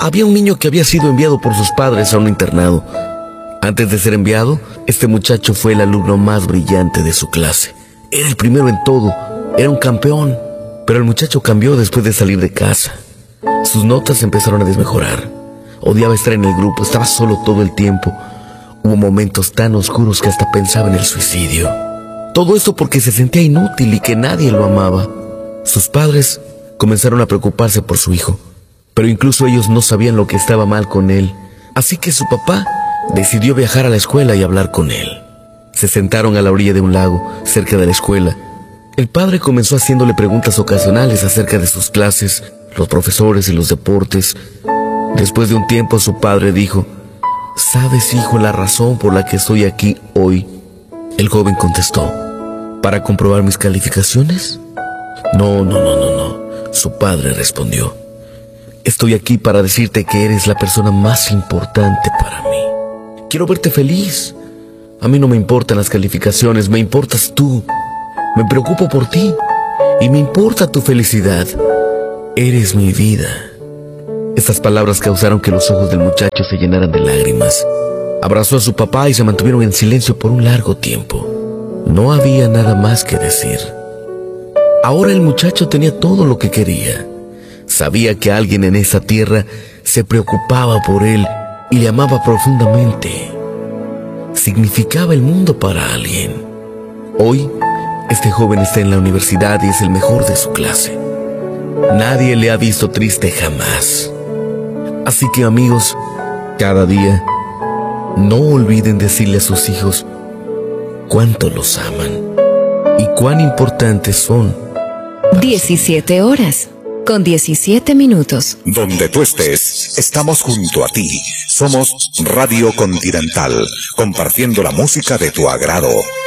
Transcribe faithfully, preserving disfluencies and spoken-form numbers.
Había un niño que había sido enviado por sus padres a un internado. Antes de ser enviado, este muchacho fue el alumno más brillante de su clase. Era el primero en todo, era un campeón. Pero el muchacho cambió después de salir de casa. Sus notas empezaron a desmejorar. Odiaba estar en el grupo, estaba solo todo el tiempo. Hubo momentos tan oscuros que hasta pensaba en el suicidio. Todo esto porque se sentía inútil y que nadie lo amaba. Sus padres comenzaron a preocuparse por su hijo, pero incluso ellos no sabían lo que estaba mal con él. Así que su papá decidió viajar a la escuela y hablar con él. Se sentaron a la orilla de un lago, cerca de la escuela. El padre comenzó haciéndole preguntas ocasionales acerca de sus clases, los profesores y los deportes. Después de un tiempo, su padre dijo: ¿sabes, hijo, la razón por la que estoy aquí hoy? El joven contestó: ¿para comprobar mis calificaciones? No, no, no, no, no. Su padre respondió: estoy aquí para decirte que eres la persona más importante para mí. Quiero verte feliz. A mí no me importan las calificaciones, me importas tú. Me preocupo por ti y me importa tu felicidad. Eres mi vida. Estas palabras causaron que los ojos del muchacho se llenaran de lágrimas. Abrazó a su papá y se mantuvieron en silencio por un largo tiempo. No había nada más que decir. Ahora el muchacho tenía todo lo que quería. Sabía que alguien en esa tierra se preocupaba por él y le amaba profundamente. Significaba el mundo para alguien. Hoy, este joven está en la universidad y es el mejor de su clase. Nadie le ha visto triste jamás. Así que, amigos, cada día, no olviden decirle a sus hijos cuánto los aman y cuán importantes son. diecisiete horas, con diecisiete minutos. Donde tú estés, estamos junto a ti. Somos Radio Continental, compartiendo la música de tu agrado.